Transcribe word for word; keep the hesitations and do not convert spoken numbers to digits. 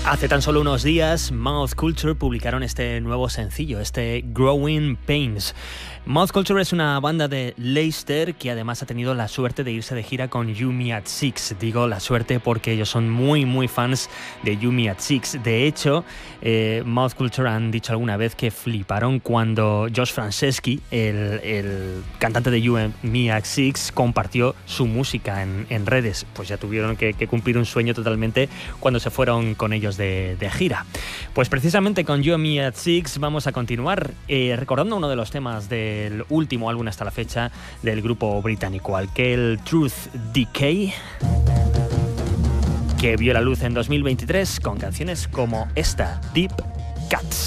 Hace tan solo unos días, Mouth Culture publicaron este nuevo sencillo, este Growing Pains. Mouth Culture es una banda de Leicester que además ha tenido la suerte de irse de gira con You Me at Six. Digo la suerte porque ellos son muy muy fans de You Me at Six. De hecho, eh, Mouth Culture han dicho alguna vez que fliparon cuando Josh Franceschi, el, el cantante de You Me at Six, compartió su música en, en redes. Pues ya tuvieron que, que cumplir un sueño totalmente cuando se fueron con ellos de, de gira. Pues precisamente con You Me at Six vamos a continuar eh, recordando uno de los temas del último álbum hasta la fecha del grupo británico, aquel Truth Decay, que vio la luz en dos mil veintitrés con canciones como esta, Deep Cuts.